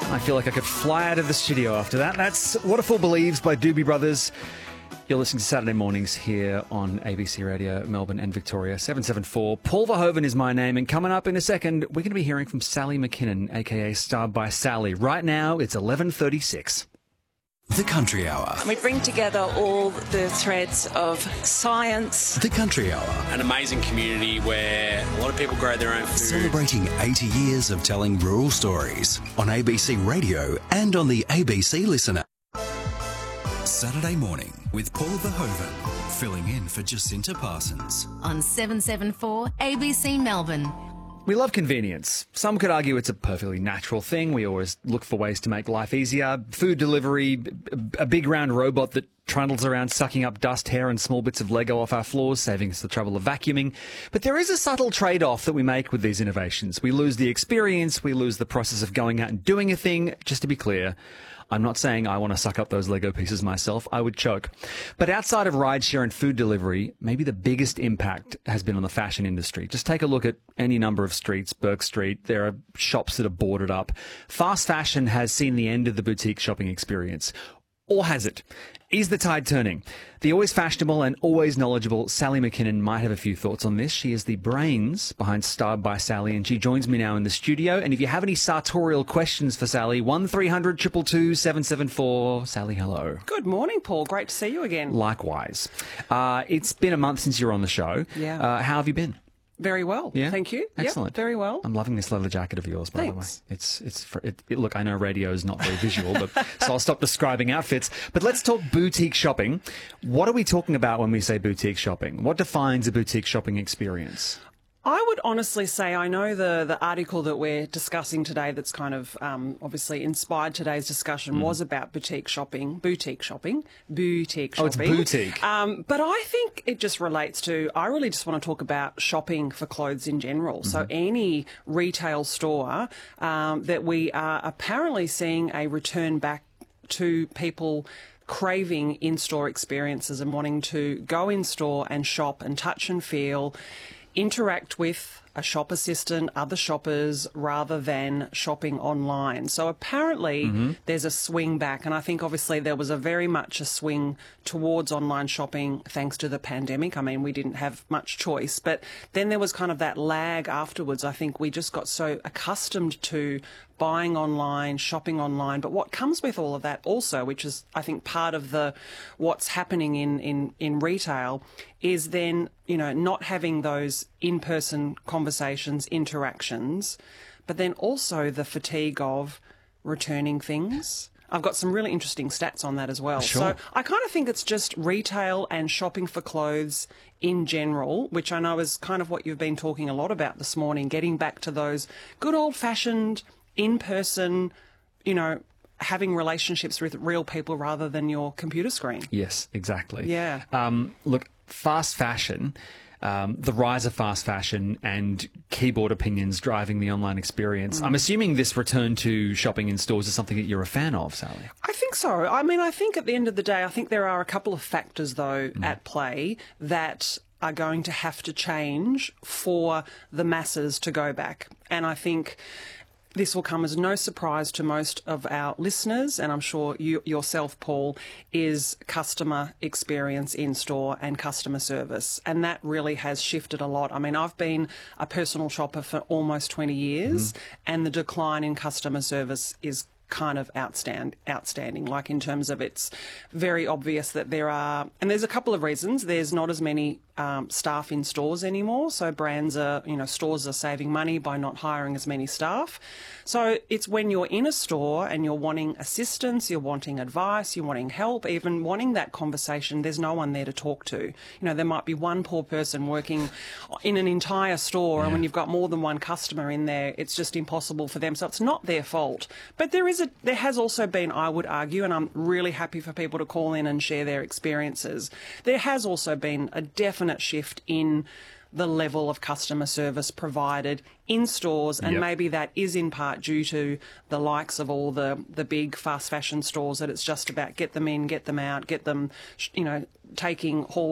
I feel like I could fly out of the studio after that. That's What a Fool Believes by Doobie Brothers. You're listening to Saturday Mornings here on ABC Radio, Melbourne and Victoria, 774. Paul Verhoeven is my name, and coming up in a second, we're going to be hearing from Sally McKinnon, a.k.a. Starved by Sally. Right now, it's 11:36. The Country Hour. We bring together all the threads of science. The Country Hour. An amazing community where a lot of people grow their own food. Celebrating 80 years of telling rural stories on ABC Radio and on the ABC Listener. Saturday morning with Paul Verhoeven, filling in for Jacinta Parsons. On 774 ABC Melbourne. We love convenience. Some could argue it's a perfectly natural thing. We always look for ways to make life easier. Food delivery, a big round robot that trundles around sucking up dust, hair and small bits of Lego off our floors, saving us the trouble of vacuuming. But there is a subtle trade-off that we make with these innovations. We lose the experience, we lose the process of going out and doing a thing. Just to be clear, I'm not saying I want to suck up those Lego pieces myself. I would choke. But outside of rideshare and food delivery, maybe the biggest impact has been on the fashion industry. Just take a look at any number of streets, Burke Street. There are shops that are boarded up. Fast fashion has seen the end of the boutique shopping experience. Or has it? Is the tide turning? The always fashionable and always knowledgeable Sally McKinnon might have a few thoughts on this. She is the brains behind Starved by Sally, and she joins me now in the studio. And if you have any sartorial questions for Sally, 1300 222 774. Sally, hello. Good morning, Paul. Great to see you again. Likewise. It's been a month since you were on the show. Yeah. How have you been? Very well. Yeah? Thank you. Excellent. Yep, very well. I'm loving this leather jacket of yours, by Thanks. the way. Look, I know radio is not very visual, but so I'll stop describing outfits. But let's talk boutique shopping. What are we talking about when we say boutique shopping? What defines a boutique shopping experience? I would honestly say I know the article that we're discussing today that's kind of obviously inspired today's discussion was about boutique shopping. Oh, it's boutique. But I think it just relates to, I really just want to talk about shopping for clothes in general. So any retail store that we are apparently seeing a return back to people craving in-store experiences and wanting to go in-store and shop and touch and feel, interact with a shop assistant, other shoppers, rather than shopping online. So apparently there's a swing back, and I think obviously there was a very much a swing towards online shopping thanks to the pandemic. I mean, we didn't have much choice, but then there was kind of that lag afterwards. I think we just got so accustomed to buying online, shopping online. But what comes with all of that also, which is I think part of the what's happening in retail, is then, you know, not having those in-person conversations, interactions, but then also the fatigue of returning things. I've got some really interesting stats on that as well. Sure. So I kind of think it's just retail and shopping for clothes in general, which I know is kind of what you've been talking a lot about this morning, getting back to those good old-fashioned in-person, you know, having relationships with real people rather than your computer screen. Yes, exactly. Yeah. Look, fast fashion, the rise of fast fashion and keyboard opinions driving the online experience. I'm assuming this return to shopping in stores is something that you're a fan of, Sally. I think so. I mean, I think at the end of the day, I think there are a couple of factors, though, at play that are going to have to change for the masses to go back. And I think this will come as no surprise to most of our listeners, and I'm sure you yourself, Paul, is customer experience in store and customer service. And that really has shifted a lot. I mean, I've been a personal shopper for almost 20 years, and the decline in customer service is kind of outstanding, like in terms of it's very obvious that there are, and there's a couple of reasons. There's not as many staff in stores anymore, so brands are, you know, stores are saving money by not hiring as many staff. So it's when you're in a store and you're wanting assistance, you're wanting advice, you're wanting help, even wanting that conversation, there's no one there to talk to. You know, there might be one poor person working in an entire store, and when you've got more than one customer in there, it's just impossible for them. So it's not their fault. But there has also been, I would argue, and I'm really happy for people to call in and share their experiences, there has also been a definite shift in the level of customer service provided in stores, and maybe that is in part due to the likes of all the big fast fashion stores, that it's just about get them in, get them out, get them, you know, taking hauls